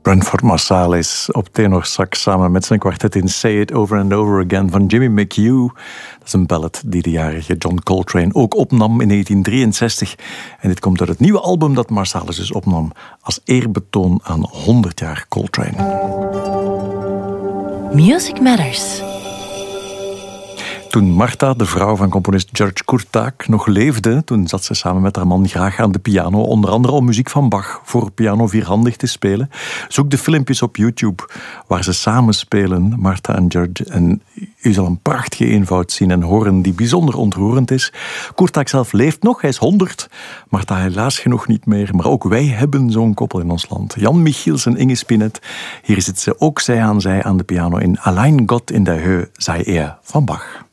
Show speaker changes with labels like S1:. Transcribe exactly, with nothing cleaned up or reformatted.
S1: Branford Marsalis op tenorsax samen met zijn kwartet in Say It Over and Over Again van Jimmy McHugh. Dat is een ballad die de jarige John Coltrane ook opnam in negentien drieënzestig. En dit komt uit het nieuwe album dat Marsalis dus opnam als eerbetoon aan honderd jaar Coltrane.
S2: Music Matters.
S1: Toen Martha, de vrouw van componist George Kurtak, nog leefde, toen zat ze samen met haar man graag aan de piano, onder andere om muziek van Bach voor piano vierhandig te spelen. Zoek de filmpjes op YouTube waar ze samen spelen, Martha en George, en u zal een prachtige eenvoud zien en horen die bijzonder ontroerend is. Kurtak zelf leeft nog, hij is honderd, Martha helaas genoeg niet meer, maar ook wij hebben zo'n koppel in ons land. Jan Michiels en Inge Spinet, hier zit ze ook zij aan zij aan de piano in Allein Gott in der Höhe sei er van Bach.